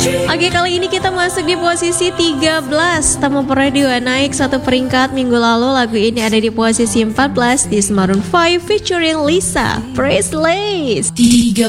Oke, kali ini kita masuk di posisi 13. Tamu Radio naik satu peringkat minggu lalu. Lagu ini ada di posisi 14 di Maroon 5 featuring Lisa Presley.